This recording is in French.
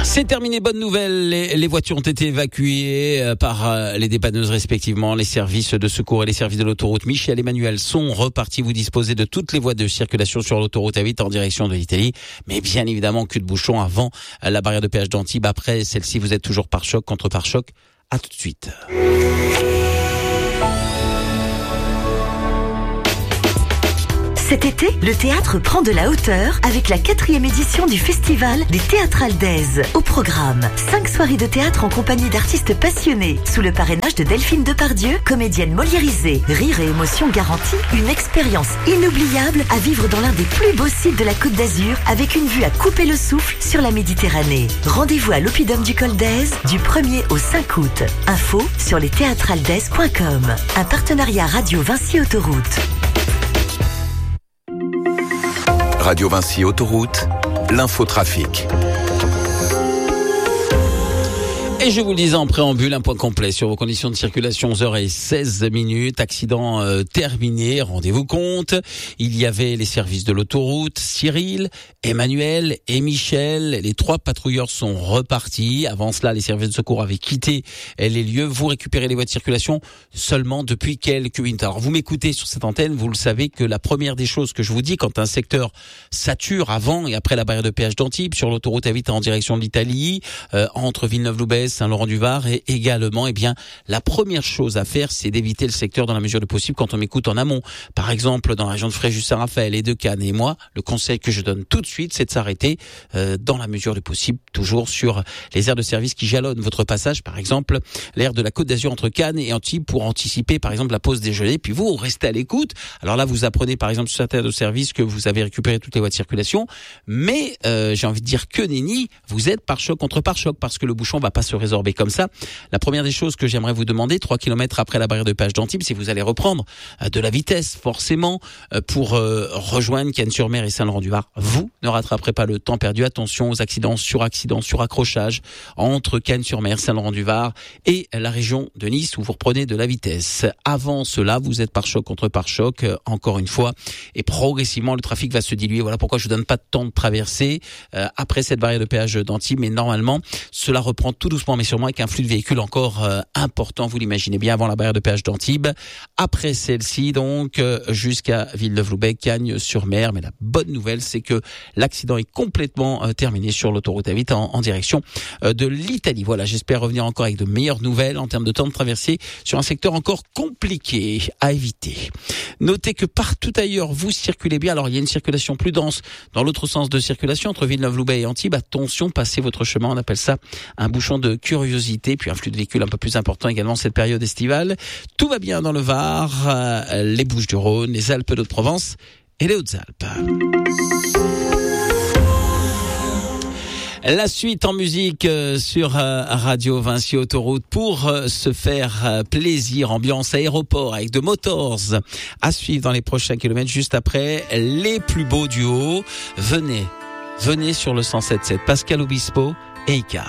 C'est terminé, bonne nouvelle, les voitures ont été évacuées par les dépanneuses respectivement, les services de secours et les services de l'autoroute Michel Emmanuel sont repartis. Vous disposez de toutes les voies de circulation sur l'autoroute A8 en direction de l'Italie, mais bien évidemment cul de bouchon avant la barrière de péage d'Antibes. Après celle-ci, vous êtes toujours pare-choc contre pare-choc. À tout de suite. Cet été, le théâtre prend de la hauteur avec la 4e édition du Festival des Théâtrales d'Aise. Au programme, 5 soirées de théâtre en compagnie d'artistes passionnés. Sous le parrainage de Delphine Depardieu, comédienne moliérisée. Rire et émotion garantie, une expérience inoubliable à vivre dans l'un des plus beaux sites de la Côte d'Azur avec une vue à couper le souffle sur la Méditerranée. Rendez-vous à l'Oppidum du Col d'Aise du 1er au 5 août. Info sur lesthéatralesdaise.com. Un partenariat Radio Vinci Autoroute. Radio Vinci Autoroute, l'infotrafic. Et je vous le disais en préambule, un point complet sur vos conditions de circulation, 11h16. Accident terminé, rendez-vous compte. Il y avait les services de l'autoroute, Cyril, Emmanuel et Michel. Les 3 patrouilleurs sont repartis. Avant cela, les services de secours avaient quitté les lieux. Vous récupérez les voies de circulation seulement depuis quelques minutes. Alors vous m'écoutez sur cette antenne, vous le savez que la première des choses que je vous dis quand un secteur sature avant et après la barrière de péage d'Antibes, sur l'autoroute A8 en direction de l'Italie, entre Villeneuve-Loubez, Saint-Laurent-du-Var, et également, la première chose à faire, c'est d'éviter le secteur dans la mesure du possible quand on m'écoute en amont. Par exemple, dans la région de Fréjus-Saint-Raphaël et de Cannes. Et moi, le conseil que je donne tout de suite, c'est de s'arrêter dans la mesure du possible, toujours sur les aires de service qui jalonnent votre passage. Par exemple, l'aire de la Côte d'Azur entre Cannes et Antibes pour anticiper, par exemple, la pause déjeuner. Puis vous restez à l'écoute. Alors là, vous apprenez, par exemple, sur cette aire de service que vous avez récupéré toutes les voies de circulation. Mais j'ai envie de dire que nenni, vous êtes pare-choc contre pare-choc parce que le bouchon va pas se résorber comme ça. La première des choses que j'aimerais vous demander, 3 km après la barrière de péage d'Antibes, c'est que vous allez reprendre de la vitesse, forcément, pour rejoindre Cannes-sur-Mer et Saint-Laurent-du-Var. Vous ne rattraperez pas le temps perdu. Attention aux accidents, suraccrochages entre Cannes-sur-Mer, Saint-Laurent-du-Var et la région de Nice où vous reprenez de la vitesse. Avant cela, vous êtes pare-choc contre pare-choc, encore une fois, et progressivement le trafic va se diluer. Voilà pourquoi je vous donne pas de temps de traverser après cette barrière de péage d'Antibes, mais normalement, cela reprend tout doucement mais sûrement avec un flux de véhicules encore important, vous l'imaginez bien, avant la barrière de péage d'Antibes. Après celle-ci, donc, jusqu'à Villeneuve-Loubez, Cagnes-sur-Mer. Mais la bonne nouvelle, c'est que l'accident est complètement terminé sur l'autoroute A8 en direction de l'Italie. Voilà, j'espère revenir encore avec de meilleures nouvelles en termes de temps de traversée sur un secteur encore compliqué à éviter. Notez que partout ailleurs, vous circulez bien. Alors, il y a une circulation plus dense dans l'autre sens de circulation entre Villeneuve-Loubez et Antibes. Attention, passez votre chemin, on appelle ça un bouchon de curiosité, puis un flux de véhicules un peu plus important également cette période estivale. Tout va bien dans le Var, les Bouches-du-Rhône, les Alpes d'Haute-Provence et les Hautes-Alpes. La suite en musique sur Radio Vinci Autoroute pour se faire plaisir, ambiance aéroport avec The Motors à suivre dans les prochains kilomètres juste après les plus beaux duos. Venez sur le 107.7, Pascal Obispo et Icar.